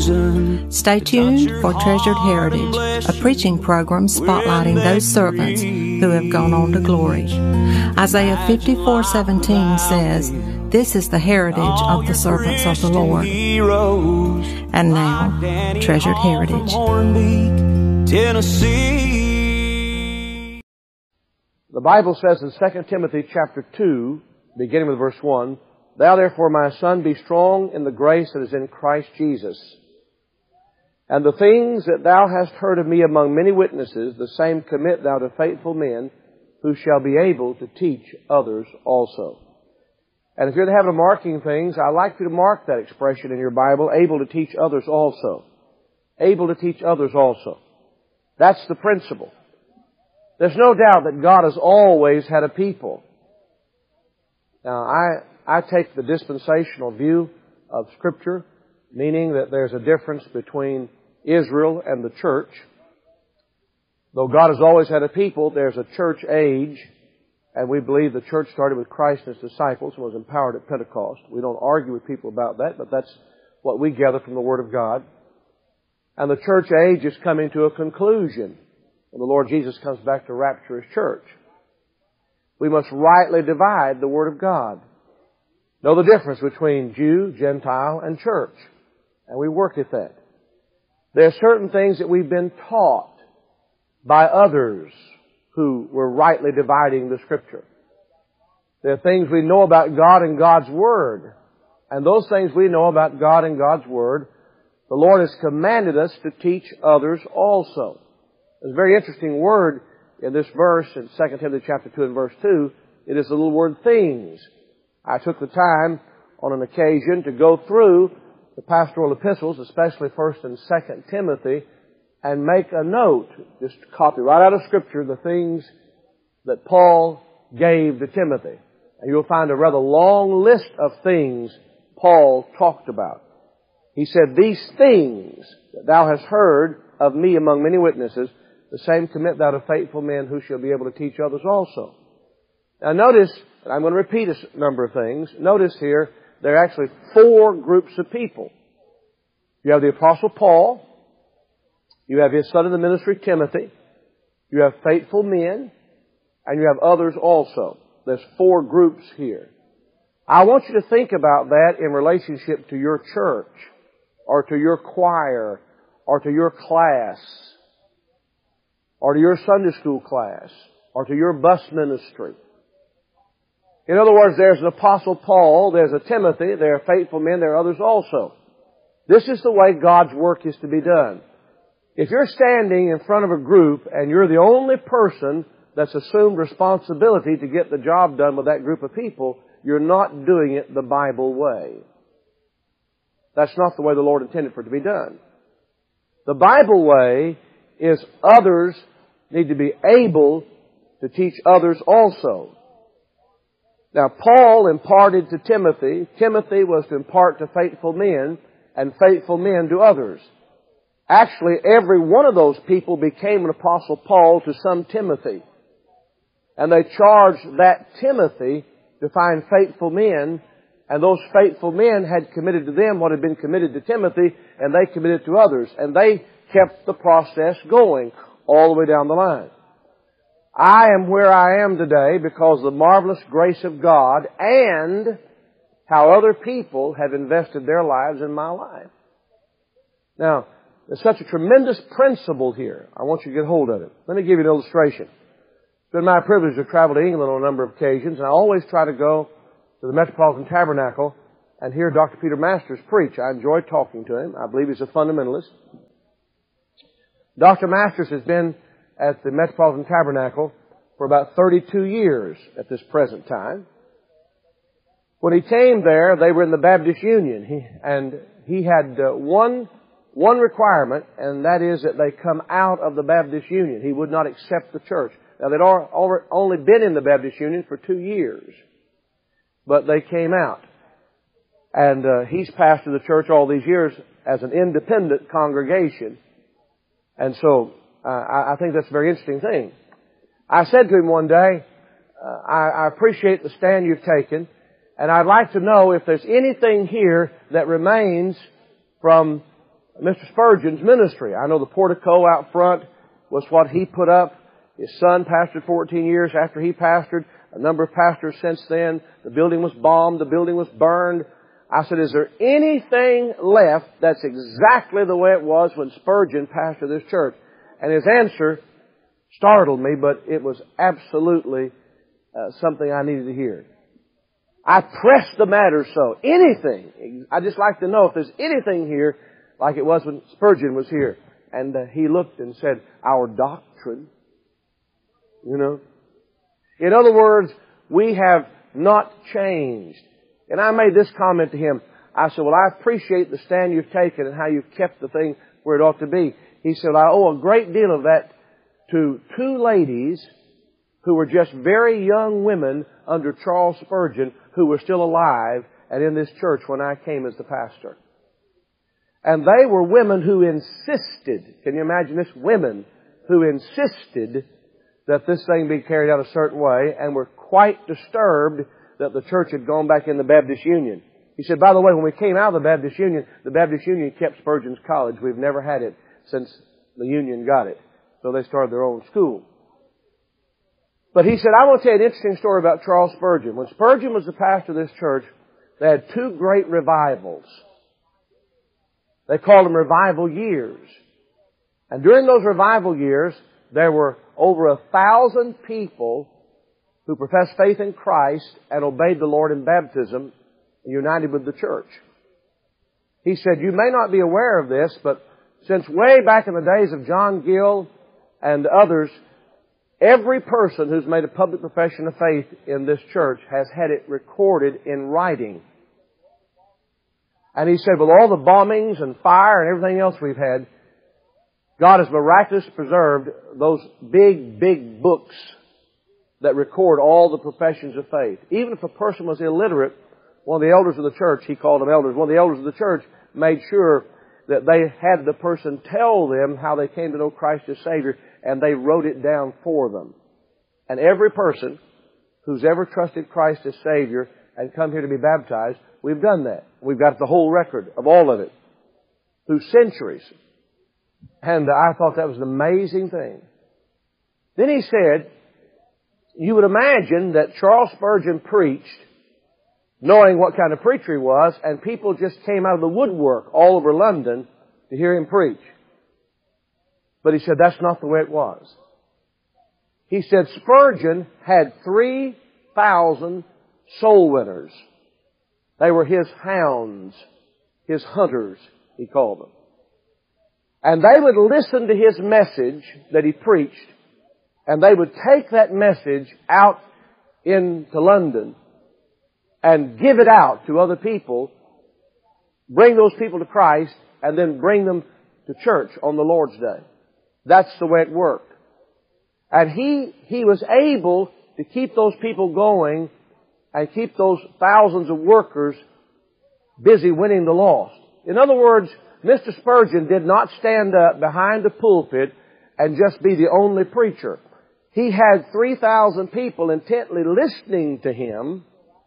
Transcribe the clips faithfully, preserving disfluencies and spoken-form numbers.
chosen. Stay tuned for Treasured Heritage, a preaching program spotlighting those servants who have gone on to glory. Isaiah fifty-four seventeen says, "This is the heritage of the servants of the Lord." And now, Treasured Heritage. Tennessee. The Bible says in Second Timothy chapter two, beginning with verse one, "Thou therefore, my son, be strong in the grace that is in Christ Jesus. And the things that thou hast heard of me among many witnesses, the same commit thou to faithful men, who shall be able to teach others also." And if you're in the habit of marking things, I'd like you to mark that expression in your Bible, able to teach others also. Able to teach others also. That's the principle. There's no doubt that God has always had a people. Now, I, I take the dispensational view of Scripture, meaning that there's a difference between Israel and the church. Though God has always had a people, there's a church age, and we believe the church started with Christ and His disciples and was empowered at Pentecost. We don't argue with people about that, but that's what we gather from the Word of God. And the church age is coming to a conclusion when the Lord Jesus comes back to rapture His church. We must rightly divide the Word of God. Know the difference between Jew, Gentile, and church. And we work at that. There are certain things that we've been taught by others who were rightly dividing the Scripture. There are things we know about God and God's Word. And those things we know about God and God's Word, the Lord has commanded us to teach others also. There's a very interesting word in this verse in Second Timothy chapter two and verse two. It is the little word things. I took the time on an occasion to go through the pastoral epistles, especially First and Second Timothy, and make a note, just copy right out of Scripture the things that Paul gave to Timothy. And you'll find a rather long list of things Paul talked about. He said, "These things that thou hast heard of me among many witnesses, the same commit thou to faithful men, who shall be able to teach others also." Now notice, and I'm going to repeat a number of things. Notice here, there are actually four groups of people. You have the Apostle Paul. You have his son in the ministry, Timothy. You have faithful men. And you have others also. There's four groups here. I want you to think about that in relationship to your church, or to your choir, or to your class, or to your Sunday school class, or to your bus ministry. In other words, there's an Apostle Paul, there's a Timothy, there are faithful men, there are others also. This is the way God's work is to be done. If you're standing in front of a group and you're the only person that's assumed responsibility to get the job done with that group of people, you're not doing it the Bible way. That's not the way the Lord intended for it to be done. The Bible way is others need to be able to teach others also. Now, Paul imparted to Timothy. Timothy was to impart to faithful men, and faithful men to others. Actually, every one of those people became an Apostle Paul to some Timothy. And they charged that Timothy to find faithful men, and those faithful men had committed to them what had been committed to Timothy, and they committed to others. And they kept the process going all the way down the line. I am where I am today because of the marvelous grace of God and how other people have invested their lives in my life. Now, there's such a tremendous principle here. I want you to get hold of it. Let me give you an illustration. It's been my privilege to travel to England on a number of occasions, and I always try to go to the Metropolitan Tabernacle and hear Doctor Peter Masters preach. I enjoy talking to him. I believe he's a fundamentalist. Doctor Masters has been at the Metropolitan Tabernacle for about thirty-two years at this present time. When he came there, they were in the Baptist Union, he, and he had uh, one one requirement, and that is that they come out of the Baptist Union. He would not accept the church. Now, they'd al- only been in the Baptist Union for two years, but they came out. And uh, he's pastored the church all these years as an independent congregation. And so uh, I, I think that's a very interesting thing. I said to him one day, uh, I, I appreciate the stand you've taken, and I'd like to know if there's anything here that remains from Mister Spurgeon's ministry. I know the portico out front was what he put up. His son pastored fourteen years after he pastored. A number of pastors since then. The building was bombed. The building was burned. I said, is there anything left that's exactly the way it was when Spurgeon pastored this church? And his answer startled me, but it was absolutely uh, something I needed to hear. I pressed the matter so. Anything. I'd just like to know if there's anything here like it was when Spurgeon was here. And uh, he looked and said, our doctrine. You know. In other words, we have not changed. And I made this comment to him. I said, well, I appreciate the stand you've taken and how you've kept the thing where it ought to be. He said, I owe a great deal of that to two ladies who were just very young women under Charles Spurgeon who were still alive and in this church when I came as the pastor. And they were women who insisted, can you imagine this? Women who insisted that this thing be carried out a certain way and were quite disturbed that the church had gone back in the Baptist Union. He said, by the way, when we came out of the Baptist Union, the Baptist Union kept Spurgeon's College. We've never had it since the Union got it. So they started their own school. But he said, I want to tell you an interesting story about Charles Spurgeon. When Spurgeon was the pastor of this church, they had two great revivals. They called them revival years. And during those revival years, there were over a thousand people who professed faith in Christ and obeyed the Lord in baptism and united with the church. He said, you may not be aware of this, but since way back in the days of John Gill and others, every person who's made a public profession of faith in this church has had it recorded in writing. And he said, with all the bombings and fire and everything else we've had, God has miraculously preserved those big, big books that record all the professions of faith. Even if a person was illiterate, one of the elders of the church, he called them elders, one of the elders of the church made sure that they had the person tell them how they came to know Christ as Savior, and they wrote it down for them. And every person who's ever trusted Christ as Savior and come here to be baptized, we've done that. We've got the whole record of all of it through centuries. And I thought that was an amazing thing. Then he said, you would imagine that Charles Spurgeon preached knowing what kind of preacher he was, and people just came out of the woodwork all over London to hear him preach. But he said that's not the way it was. He said Spurgeon had three thousand soul winners. They were his hounds, his hunters, he called them. And they would listen to his message that he preached, and they would take that message out into London and give it out to other people, bring those people to Christ, and then bring them to church on the Lord's Day. That's the way it worked. And he, he was able to keep those people going and keep those thousands of workers busy winning the lost. In other words, Mister Spurgeon did not stand up behind the pulpit and just be the only preacher. He had three thousand people intently listening to him,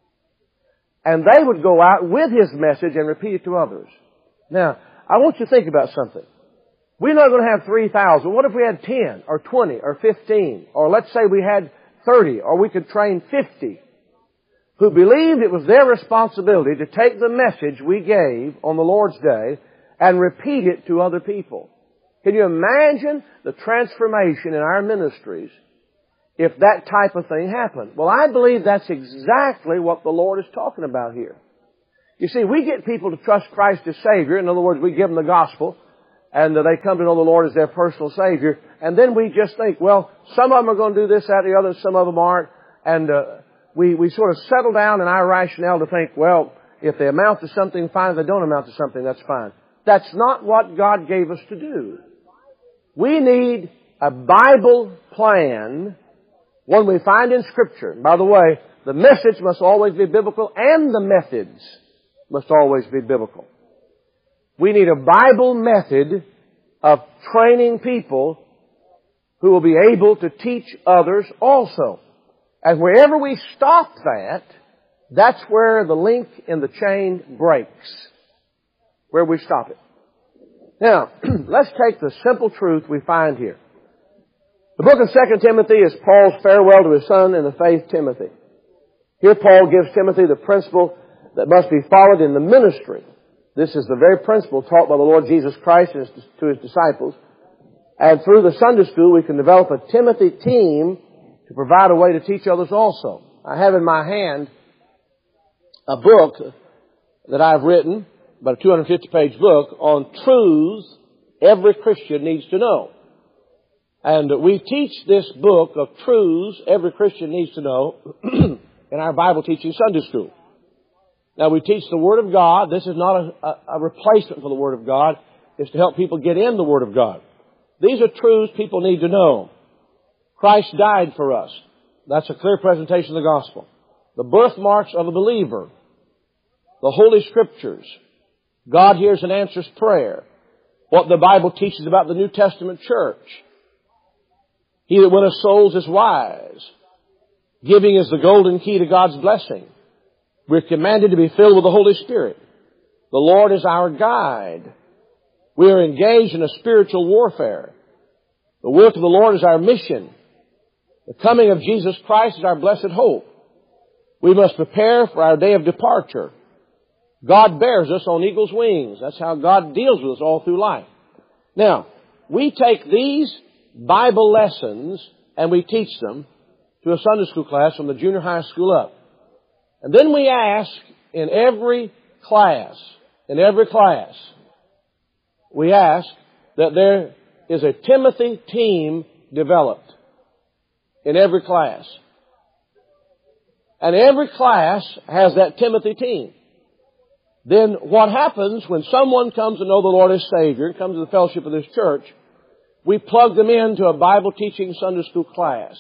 and they would go out with his message and repeat it to others. Now, I want you to think about something. We're not going to have three thousand. What if we had ten or twenty or fifteen? Or let's say we had thirty, or we could train fifty who believed it was their responsibility to take the message we gave on the Lord's Day and repeat it to other people. Can you imagine the transformation in our ministries if that type of thing happened? Well, I believe that's exactly what the Lord is talking about here. You see, we get people to trust Christ as Savior. In other words, we give them the gospel, and uh, they come to know the Lord as their personal Savior. And then we just think, well, some of them are going to do this, that, the other, and some of them aren't. And uh, we, we sort of settle down in our rationale to think, well, if they amount to something, fine. If they don't amount to something, that's fine. That's not what God gave us to do. We need a Bible plan, one we find in Scripture. By the way, the message must always be biblical, and the methods must always be biblical. We need a Bible method of training people who will be able to teach others also. And wherever we stop that, that's where the link in the chain breaks. Where we stop it. Now, let's take the simple truth we find here. The book of Second Timothy is Paul's farewell to his son in the faith, Timothy. Here Paul gives Timothy the principle that must be followed in the ministry. This is the very principle taught by the Lord Jesus Christ to his disciples. And through the Sunday school, we can develop a Timothy team to provide a way to teach others also. I have in my hand a book that I've written, about a two hundred fifty page book, on truths every Christian needs to know. And we teach this book of truths every Christian needs to know in our Bible teaching Sunday school. Now, we teach the Word of God. This is not a, a, a replacement for the Word of God. It's to help people get in the Word of God. These are truths people need to know. Christ died for us. That's a clear presentation of the gospel. The birthmarks of a believer. The Holy Scriptures. God hears and answers prayer. What the Bible teaches about the New Testament church. He that winneth souls is wise. Giving is the golden key to God's blessing. We're commanded to be filled with the Holy Spirit. The Lord is our guide. We are engaged in a spiritual warfare. The work of the Lord is our mission. The coming of Jesus Christ is our blessed hope. We must prepare for our day of departure. God bears us on eagle's wings. That's how God deals with us all through life. Now, we take these Bible lessons and we teach them to a Sunday school class from the junior high school up. And then we ask in every class, in every class, we ask that there is a Timothy team developed in every class. And every class has that Timothy team. Then what happens when someone comes to know the Lord as Savior and comes to the fellowship of this church, we plug them into a Bible teaching Sunday school class.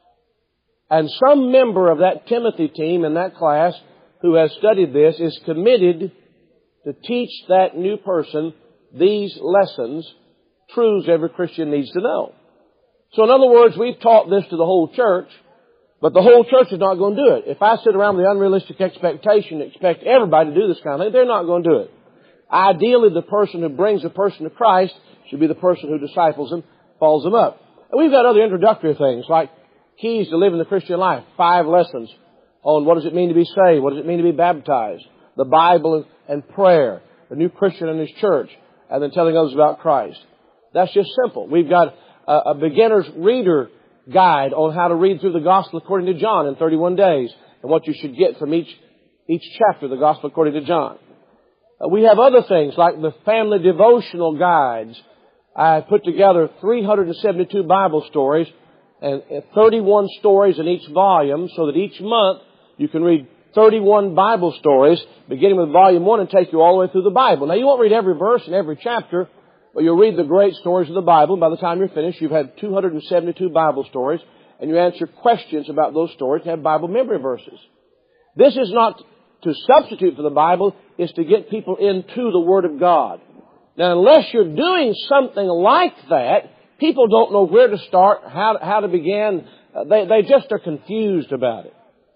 And some member of that Timothy team in that class who has studied this is committed to teach that new person these lessons, truths every Christian needs to know. So in other words, we've taught this to the whole church, but the whole church is not going to do it. If I sit around with the unrealistic expectation and expect everybody to do this kind of thing, they're not going to do it. Ideally, the person who brings a person to Christ should be the person who disciples them, follows them up. And we've got other introductory things like keys to living the Christian life. Five lessons on what does it mean to be saved, what does it mean to be baptized, the Bible and prayer, the new Christian in his church, and then telling others about Christ. That's just simple. We've got a, a beginner's reader guide on how to read through the Gospel according to John in thirty-one days and what you should get from each, each chapter of the Gospel according to John. Uh, we have other things like the family devotional guides. I put together three hundred seventy-two Bible stories and thirty-one stories in each volume so that each month you can read thirty-one Bible stories beginning with volume one and take you all the way through the Bible. Now you won't read every verse and every chapter, but you'll read the great stories of the Bible. By the time you're finished, you've had two hundred seventy-two Bible stories and you answer questions about those stories and have Bible memory verses. This is not to substitute for the Bible, it's to get people into the Word of God. Now, unless you're doing something like that, people don't know where to start, how, how to begin. Uh, they, they just are confused about it.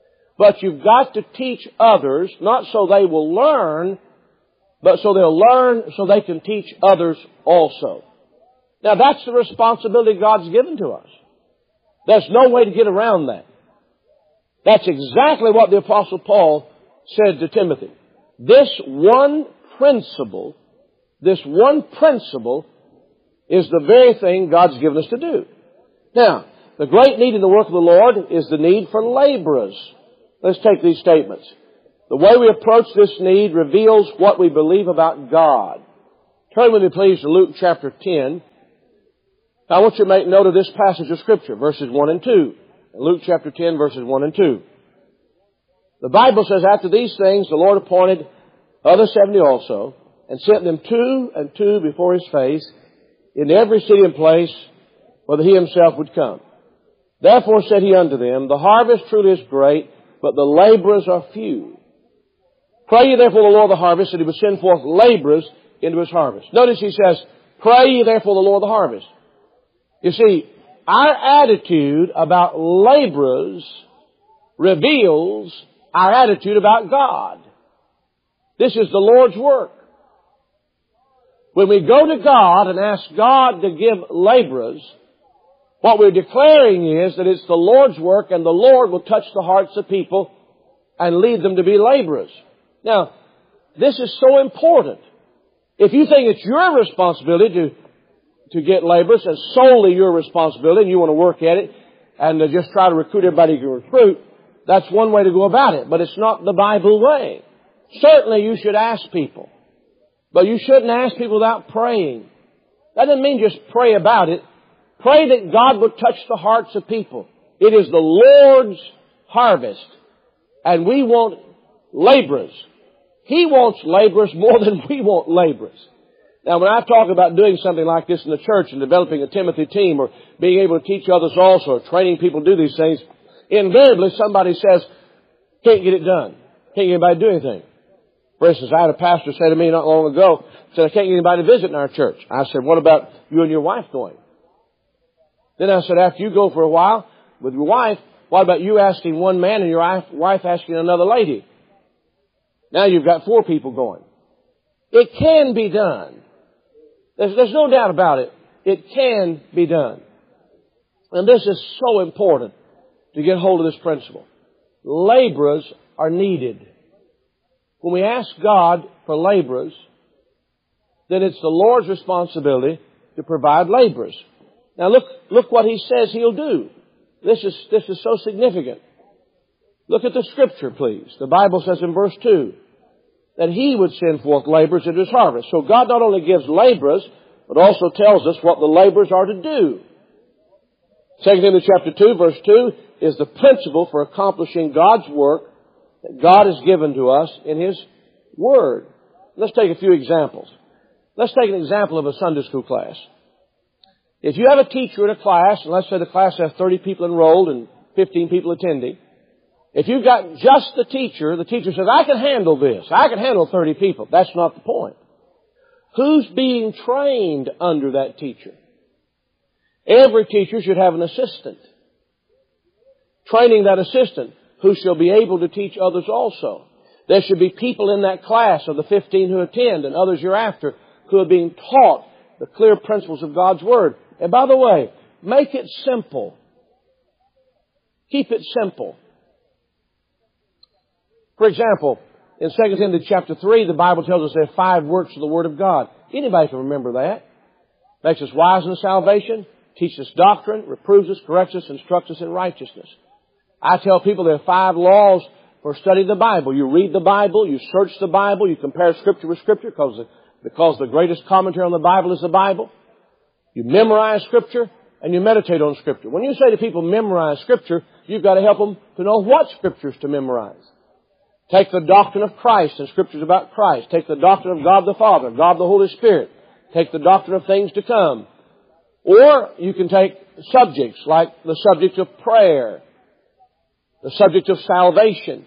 But you've got to teach others, not so they will learn, but so they'll learn so they can teach others also. Now, that's the responsibility God's given to us. There's no way to get around that. That's exactly what the Apostle Paul said to Timothy. This one principle This one principle is the very thing God's given us to do. Now, the great need in the work of the Lord is the need for laborers. Let's take these statements. The way we approach this need reveals what we believe about God. Turn with me, please, to Luke chapter ten. Now, I want you to make note of this passage of Scripture, verses one and two. Luke chapter ten, verses one and two. The Bible says, after these things, the Lord appointed other seventy also, and sent them two and two before His face in every city and place whither He Himself would come. Therefore said He unto them, the harvest truly is great, but the laborers are few. Pray ye therefore the Lord of the harvest that He would send forth laborers into His harvest. Notice He says, pray ye therefore the Lord of the harvest. You see, our attitude about laborers reveals our attitude about God. This is the Lord's work. When we go to God and ask God to give laborers, what we're declaring is that it's the Lord's work and the Lord will touch the hearts of people and lead them to be laborers. Now, this is so important. If you think it's your responsibility to, to get laborers and solely your responsibility and you want to work at it and uh, just try to recruit everybody you can recruit, that's one way to go about it. But it's not the Bible way. Certainly you should ask people. But you shouldn't ask people without praying. That doesn't mean just pray about it. Pray that God would touch the hearts of people. It is the Lord's harvest. And we want laborers. He wants laborers more than we want laborers. Now, when I talk about doing something like this in the church and developing a Timothy team or being able to teach others also or training people to do these things, invariably somebody says, can't get it done. Can't get anybody to do anything. For instance, I had a pastor say to me not long ago, said, I can't get anybody to visit in our church. I said, what about you and your wife going? Then I said, after you go for a while with your wife, what about you asking one man and your wife asking another lady? Now you've got four people going. It can be done. There's, there's no doubt about it. It can be done. And this is so important to get hold of this principle. Laborers are needed. When we ask God for laborers, then it's the Lord's responsibility to provide laborers. Now look, look what He says He'll do. This is, this is so significant. Look at the Scripture, please. The Bible says in verse two that He would send forth laborers into His harvest. So God not only gives laborers, but also tells us what the laborers are to do. Second Timothy chapter two, verse two is the principle for accomplishing God's work that God has given to us in His Word. Let's take a few examples. Let's take an example of a Sunday school class. If you have a teacher in a class, and let's say the class has thirty people enrolled and fifteen people attending, if you've got just the teacher, the teacher says, I can handle this. I can handle thirty people. That's not the point. Who's being trained under that teacher? Every teacher should have an assistant. Training that assistant who shall be able to teach others also. There should be people in that class of the fifteen who attend and others hereafter who are being taught the clear principles of God's Word. And by the way, make it simple. Keep it simple. For example, in Second Timothy chapter three, the Bible tells us there are five works of the Word of God. Anybody can remember that. Makes us wise in salvation, teaches us doctrine, reproves us, corrects us, instructs us in righteousness. I tell people there are five laws for studying the Bible. You read the Bible, you search the Bible, you compare Scripture with Scripture because the, because the greatest commentary on the Bible is the Bible. You memorize Scripture and you meditate on Scripture. When you say to people memorize Scripture, you've got to help them to know what Scriptures to memorize. Take the doctrine of Christ and Scriptures about Christ. Take the doctrine of God the Father, God the Holy Spirit. Take the doctrine of things to come. Or you can take subjects like the subject of prayer, the subject of salvation,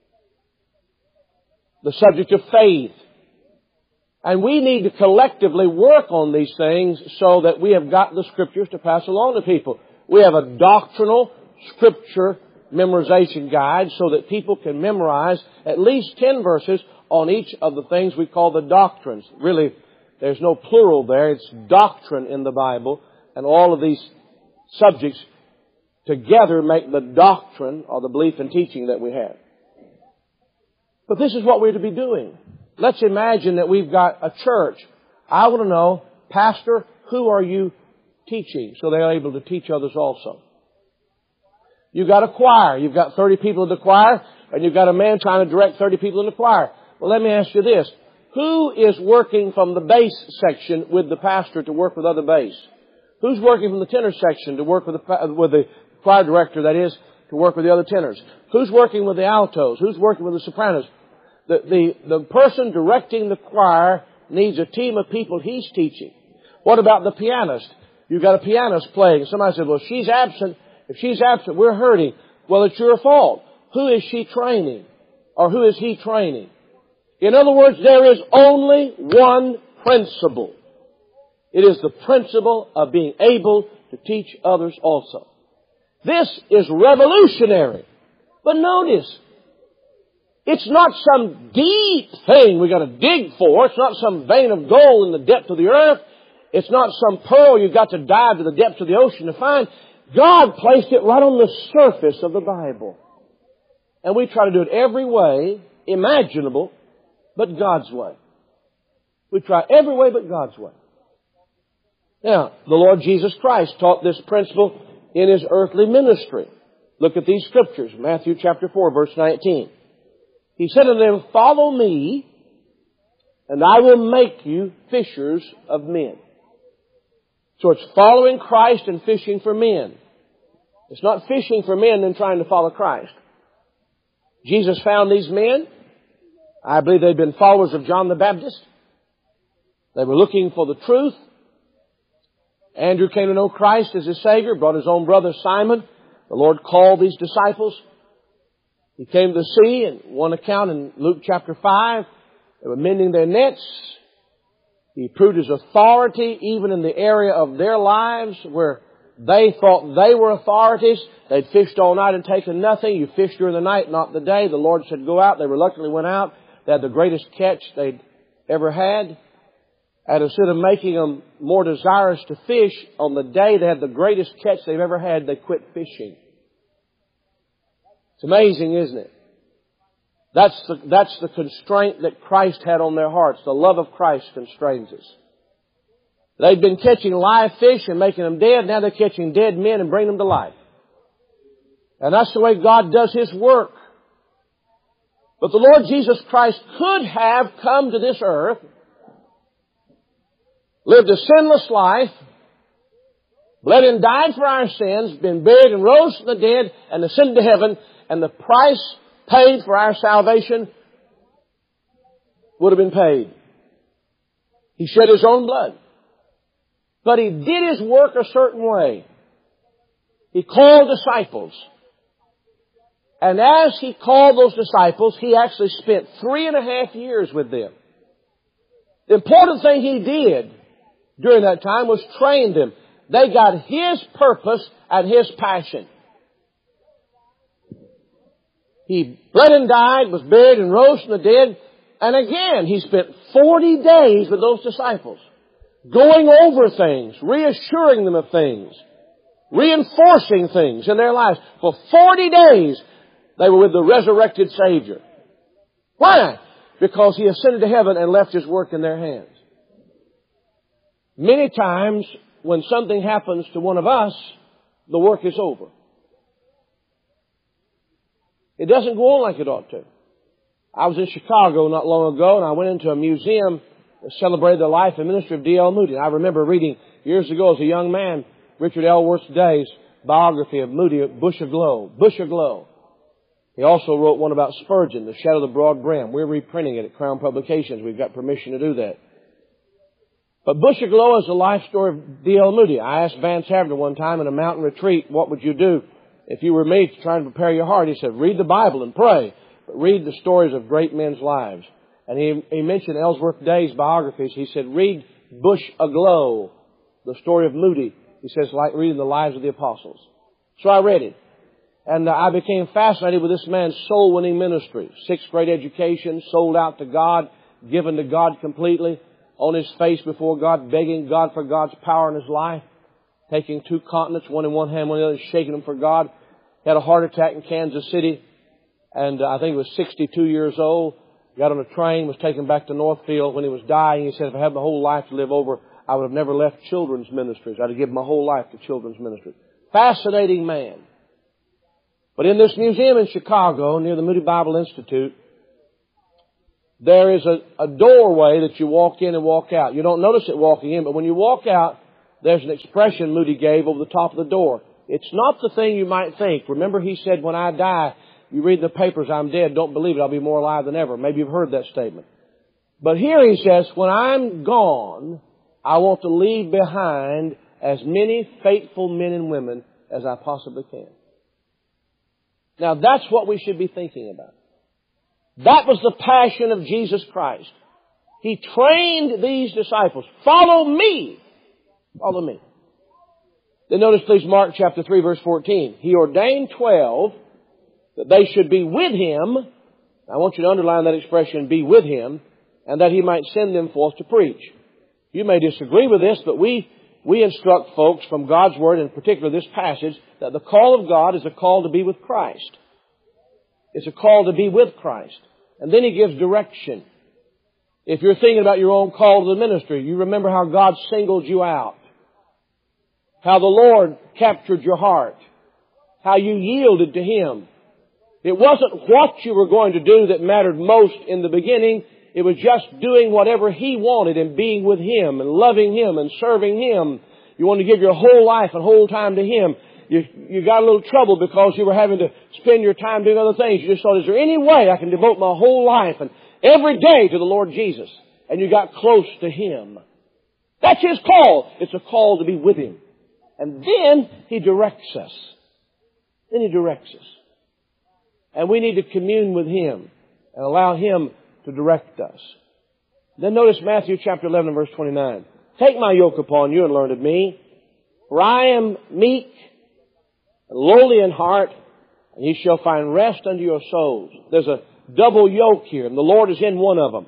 the subject of faith. And we need to collectively work on these things so that we have got the Scriptures to pass along to people. We have a doctrinal Scripture memorization guide so that people can memorize at least ten verses on each of the things we call the doctrines. Really, there's no plural there. It's doctrine in the Bible. And all of these subjects together make the doctrine or the belief and teaching that we have. But this is what we're to be doing. Let's imagine that we've got a church. I want to know, Pastor, who are you teaching so they're able to teach others also? You've got a choir. You've got thirty people in the choir, and you've got a man trying to direct thirty people in the choir. Well, let me ask you this. Who is working from the bass section with the pastor to work with other bass? Who's working from the tenor section to work with the, with the choir director, that is, to work with the other tenors? Who's working with the altos? Who's working with the sopranos? The, the, the person directing the choir needs a team of people he's teaching. What about the pianist? You've got a pianist playing. Somebody said, well, she's absent. If she's absent, we're hurting. Well, it's your fault. Who is she training? Or who is he training? In other words, there is only one principle. It is the principle of being able to teach others also. This is revolutionary. But notice, It's not some deep thing we got to dig for. It's not some vein of gold in the depth of the earth. It's not some pearl you've got to dive to the depths of the ocean to find. God placed it right on the surface of the Bible. And we try to do it every way imaginable, but God's way. We try every way but God's way. Now, the Lord Jesus Christ taught this principle in His earthly ministry. Look at these scriptures. Matthew chapter four, verse nineteen. He said to them, "Follow me, and I will make you fishers of men." So it's following Christ and fishing for men. It's not fishing for men and trying to follow Christ. Jesus found these men. I believe they'd been followers of John the Baptist. They were looking for the truth. Andrew came to know Christ as his Savior, brought his own brother Simon. The Lord called these disciples. He came to the sea, and one account in Luke chapter five, they were mending their nets. He proved His authority even in the area of their lives where they thought they were authorities. They'd fished all night and taken nothing. You fish during the night, not the day. The Lord said, "Go out." They reluctantly went out. They had the greatest catch they'd ever had. And instead of making them more desirous to fish, on the day they had the greatest catch they've ever had, they quit fishing. It's amazing, isn't it? That's the, that's the constraint that Christ had on their hearts. The love of Christ constrains us. They'd been catching live fish and making them dead. Now they're catching dead men and bringing them to life. And that's the way God does His work. But the Lord Jesus Christ could have come to this earth, lived a sinless life, bled and died for our sins, been buried and rose from the dead, and ascended to heaven, and the price paid for our salvation would have been paid. He shed His own blood. But He did His work a certain way. He called disciples. And as He called those disciples, He actually spent three and a half years with them. The important thing He did during that time was train them. They got His purpose and His passion. He bled and died, was buried and rose from the dead. And again, He spent forty days with those disciples, going over things, reassuring them of things, reinforcing things in their lives. For forty days, they were with the resurrected Savior. Why? Because He ascended to heaven and left His work in their hands. Many times, when something happens to one of us, the work is over. It doesn't go on like it ought to. I was in Chicago not long ago, and I went into a museum that celebrated the life and ministry of D L Moody. And I remember reading years ago as a young man, Richard Ellsworth Day's biography of Moody, Bush Aglow. Bush Aglow. He also wrote one about Spurgeon, The Shadow of the Broad Brim. We're reprinting it at Crown Publications. We've got permission to do that. But Bush Aglow is the life story of D L Moody. I asked Vance Havner one time in a mountain retreat, what would you do if you were me to try and prepare your heart? He said, read the Bible and pray, but read the stories of great men's lives. And he, he mentioned Ellsworth Day's biographies. He said, read Bush Aglow, the story of Moody. He says, like reading the lives of the apostles. So I read it. And uh, I became fascinated with this man's soul-winning ministry. Sixth grade education, sold out to God, given to God completely, on his face before God, begging God for God's power in his life, taking two continents, one in one hand, one in the other, shaking them for God. He had a heart attack in Kansas City, and uh, I think he was sixty-two years old. Got on a train, was taken back to Northfield. When he was dying, he said, if I had my whole life to live over, I would have never left children's ministries. I'd have given my whole life to children's ministry. Fascinating man. But in this museum in Chicago, near the Moody Bible Institute, there is a, a doorway that you walk in and walk out. You don't notice it walking in, but when you walk out, there's an expression Moody gave over the top of the door. It's not the thing you might think. Remember, he said, when I die, you read the papers, I'm dead. Don't believe it. I'll be more alive than ever. Maybe you've heard that statement. But here he says, when I'm gone, I want to leave behind as many faithful men and women as I possibly can. Now, that's what we should be thinking about. That was the passion of Jesus Christ. He trained these disciples. Follow me. Follow me. Then notice, please, Mark chapter three, verse fourteen. He ordained twelve that they should be with Him. I want you to underline that expression, be with him, and that he might send them forth to preach. You may disagree with this, but we, we instruct folks from God's Word, in particular this passage, that the call of God is a call to be with Christ. It's a call to be with Christ. And then he gives direction. If you're thinking about your own call to the ministry, you remember how God singled you out. How the Lord captured your heart. How you yielded to Him. It wasn't what you were going to do that mattered most in the beginning. It was just doing whatever He wanted and being with Him and loving Him and serving Him. You wanted to give your whole life and whole time to Him. You, you got a little trouble because you were having to spend your time doing other things. You just thought, is there any way I can devote my whole life and every day to the Lord Jesus? And you got close to Him. That's His call. It's a call to be with Him. And then He directs us. Then He directs us. And we need to commune with Him and allow Him to direct us. Then notice Matthew chapter eleven and verse twenty-nine. Take my yoke upon you and learn of me, for I am meek and lowly in heart, and ye shall find rest unto your souls. There's a double yoke here, and the Lord is in one of them.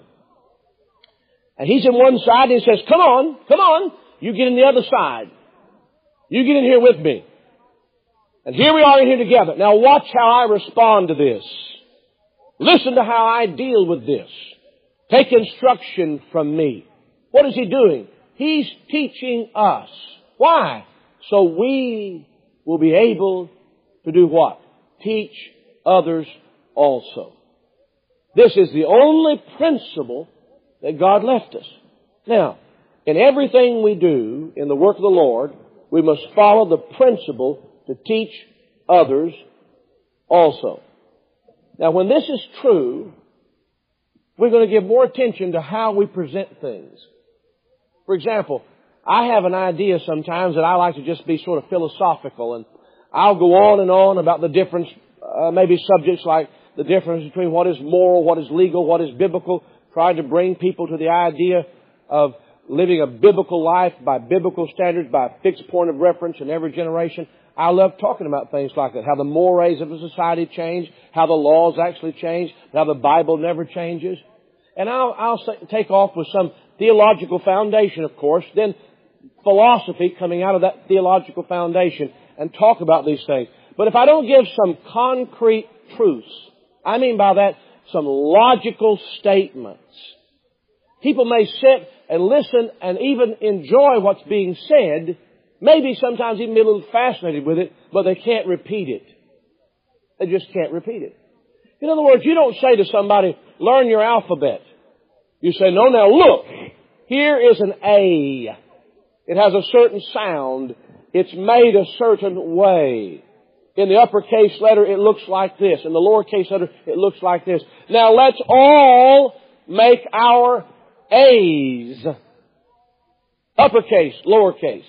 And He's in one side, and He says, come on, come on, you get in the other side. You get in here with me. And here we are in here together. Now watch how I respond to this. Listen to how I deal with this. Take instruction from me. What is He doing? He's teaching us. Why? So we will be able to do what? Teach others also. This is the only principle that God left us. Now, in everything we do in the work of the Lord, we must follow the principle to teach others also. Now, when this is true, we're going to give more attention to how we present things. For example, I have an idea sometimes that I like to just be sort of philosophical, and I'll go on and on about the difference, uh, maybe subjects like the difference between what is moral, what is legal, what is biblical, trying to bring people to the idea of living a biblical life by biblical standards, by a fixed point of reference in every generation. I love talking about things like that. How the mores of a society change, how the laws actually change, how the Bible never changes. And I'll, I'll say, take off with some theological foundation, of course, then philosophy coming out of that theological foundation and talk about these things. But if I don't give some concrete truths, I mean by that some logical statements, people may sit and listen and even enjoy what's being said, maybe sometimes even be a little fascinated with it, but they can't repeat it. They just can't repeat it. In other words, you don't say to somebody, learn your alphabet. You say, no, now look, here is an A. It has a certain sound. It's made a certain way. In the uppercase letter, it looks like this. In the lowercase letter, it looks like this. Now let's all make our A's. Uppercase, lowercase.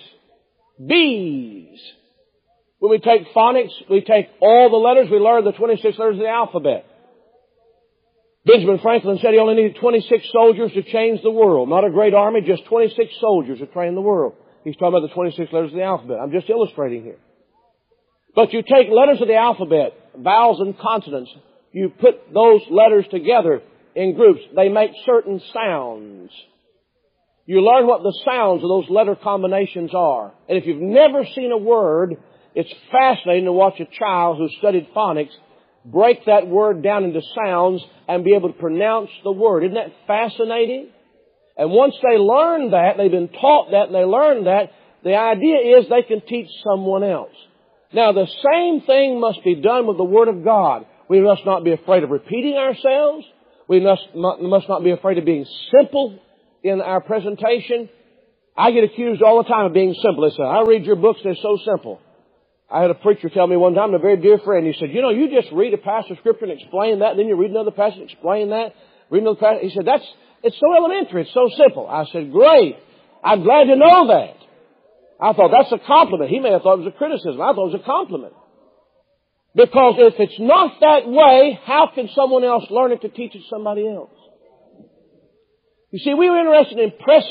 B's. When we take phonics, we take all the letters, we learn the twenty-six letters of the alphabet. Benjamin Franklin said he only needed twenty-six soldiers to change the world. Not a great army, just twenty-six soldiers to train the world. He's talking about the twenty-six letters of the alphabet. I'm just illustrating here. But you take letters of the alphabet, vowels and consonants, you put those letters together in groups. They make certain sounds. You learn what the sounds of those letter combinations are. And if you've never seen a word, it's fascinating to watch a child who studied phonics break that word down into sounds and be able to pronounce the word. Isn't that fascinating? And once they learn that, they've been taught that and they learn that, the idea is they can teach someone else. Now, the same thing must be done with the Word of God. We must not be afraid of repeating ourselves. We must not, must not be afraid of being simple in our presentation. I get accused all the time of being simple. They say, I read your books, they're so simple. I had a preacher tell me one time, a very dear friend, he said, you know, you just read a passage of Scripture and explain that, and then you read another passage and explain that, read another passage. He said, that's, it's so elementary, it's so simple. I said, great. I'm glad to know that. I thought that's a compliment. He may have thought it was a criticism. I thought it was a compliment. Because if it's not that way, how can someone else learn it to teach it to somebody else? You see, we were interested in impressing